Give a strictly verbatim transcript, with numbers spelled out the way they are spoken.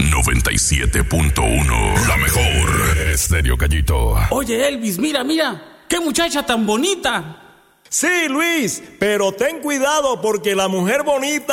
noventa y siete punto uno. La mejor. Estéreo Gallito. Oye, Elvis, mira, mira. ¡Qué muchacha tan bonita! Sí, Luis, pero ten cuidado porque la mujer bonita